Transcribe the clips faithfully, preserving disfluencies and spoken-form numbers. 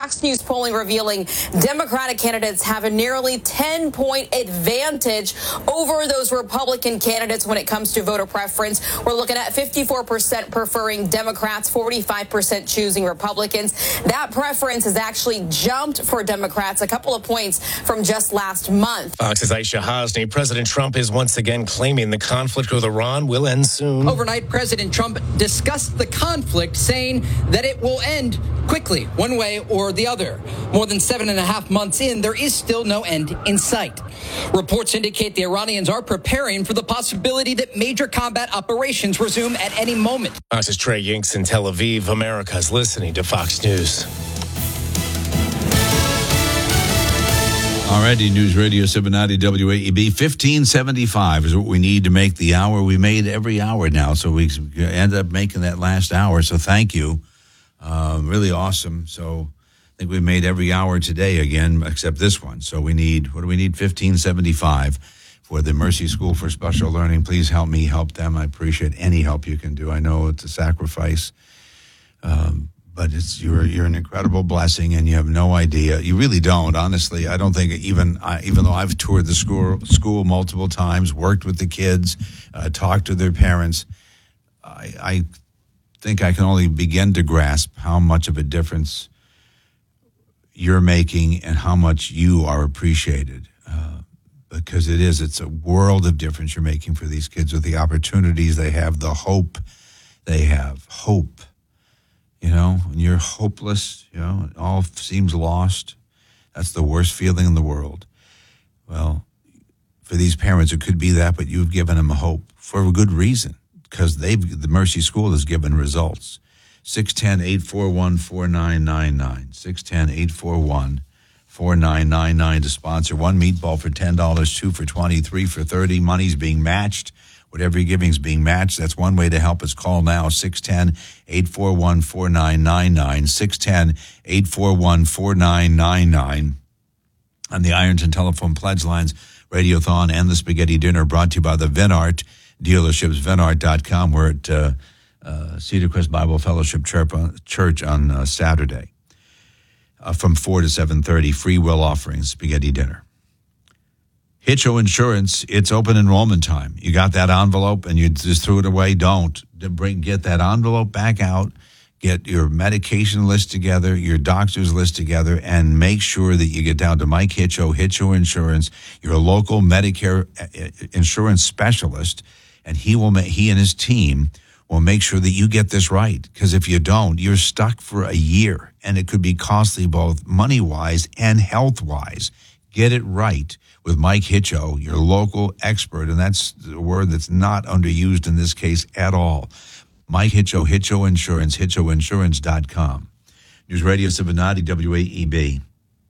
Fox News polling revealing Democratic candidates have a nearly ten-point advantage over those Republican candidates when it comes to voter preference. We're looking at fifty-four percent preferring Democrats, forty-five percent choosing Republicans. That preference has actually jumped for Democrats a couple of points from just last month. Fox's Aisha Hasni. President Trump is once again claiming the conflict with Iran will end soon. Overnight, President Trump discussed the conflict, saying that it will end quickly, one way or the other. More than seven and a half months in, there is still no end in sight. Reports indicate the Iranians are preparing for the possibility that major combat operations resume at any moment. Fox's Trey Yinks in Tel Aviv. America's listening to Fox News. Alrighty, News Radio seven ninety W A E B. fifteen seventy-five is what we need to make the hour. We made every hour now, so we end up making that last hour. So thank you. Uh, really awesome. So I think we made every hour today again, except this one. So we need, what do we need? fifteen seventy-five for the Mercy School for Special Learning. Please help me help them. I appreciate any help you can do. I know it's a sacrifice. Um, But it's you're you're an incredible blessing, and you have no idea. You really don't, honestly. I don't think even I, even though I've toured the school school multiple times, worked with the kids, uh, talked to their parents, I, I think I can only begin to grasp how much of a difference you're making and how much you are appreciated. Uh, because it is, it's a world of difference you're making for these kids with the opportunities they have, the hope they have, hope. You know, when you're hopeless, you know, it all seems lost. That's the worst feeling in the world. Well, for these parents, it could be that, but you've given them a hope for a good reason, because they've the Mercy School has given results. six one zero, eight four one, four nine nine nine. six one zero, eight four one, four nine nine nine to sponsor one meatball for ten dollars, two for twenty, three for thirty. Money's being matched. Whatever you're giving is being matched. That's one way to help us. Call now, six one zero, eight four one, four nine nine nine, six one zero, eight four one, four nine nine nine. On the Ironton Telephone Pledge Lines, Radiothon, and the Spaghetti Dinner brought to you by the Venart dealerships, venart dot com. We're at uh, uh, Cedar Crest Bible Fellowship Church on uh, Saturday uh, from four to seven thirty. Free will offerings, Spaghetti Dinner. Hitcho Insurance, it's open enrollment time. You got that envelope and you just threw it away? Don't. Bring, get that envelope back out, get your medication list together, your doctor's list together, and make sure that you get down to Mike Hitcho, Hitcho Insurance, your local Medicare insurance specialist, and he will make, he and his team will make sure that you get this right. Because if you don't, you're stuck for a year, and it could be costly both money-wise and health-wise. Get it right with Mike Hitcho, your local expert, and that's a word that's not underused in this case at all. Mike Hitcho, Hitcho Insurance, hitcho insurance dot com. News Radio seven ninety W A E B.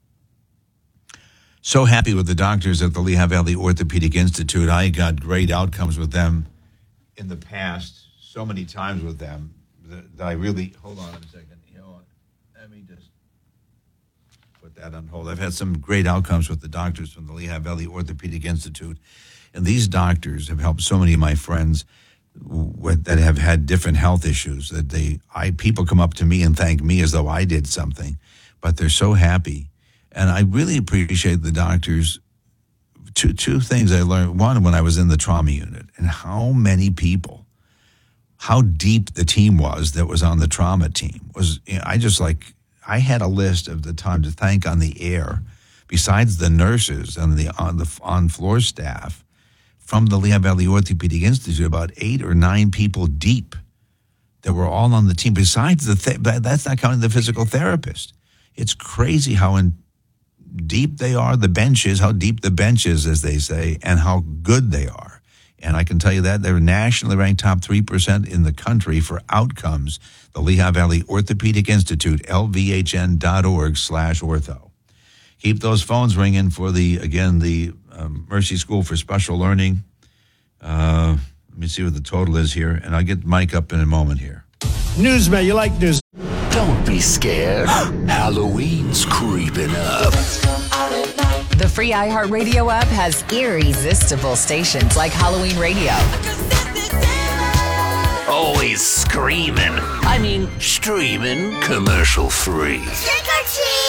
So happy with the doctors at the Lehigh Valley Orthopedic Institute. I got great outcomes with them in the past, so many times with them that I really, hold on a second. You know what? Let me just put that on hold. I've had some great outcomes with the doctors from the Lehigh Valley Orthopedic Institute. And these doctors have helped so many of my friends with, that have had different health issues that they, I, people come up to me and thank me as though I did something, but they're so happy. And I really appreciate the doctors. Two, two things I learned. One, when I was in the trauma unit, and how many people, how deep the team was that was on the trauma team was, you know, I just like, I had a list of the time to thank on the air, besides the nurses and the on the on floor staff from the Lehigh Valley Orthopedic Institute, about eight or nine people deep that were all on the team. Besides the th- that's not counting the physical therapist. It's crazy how in deep they are. The bench is how deep the bench is, as they say, and how good they are. And I can tell you that they're nationally ranked top three percent in the country for outcomes. The Lehigh Valley Orthopedic Institute, L V H N dot org slash ortho. Keep those phones ringing for the, again, the um, Mercy School for Special Learning. Uh, let me see what the total is here, and I'll get Mike up in a moment here. Newsman, you like news? Don't be scared. Halloween's creeping up. The free iHeartRadio app has irresistible stations like Halloween Radio. Always screaming. I mean, streaming commercial free.